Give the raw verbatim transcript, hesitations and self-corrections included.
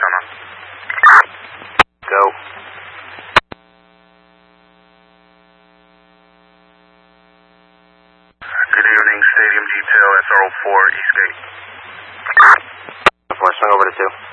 Come on. Go. Good evening, Stadium Detail, S R O four, Eastgate. four, swing over to two.